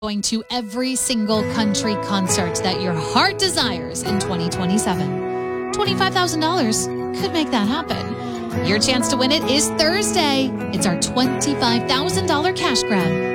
Going to every single country concert that your heart desires in 2027. $25,000 could make that happen. Your chance to win it is Thursday. It's our $25,000 cash grab.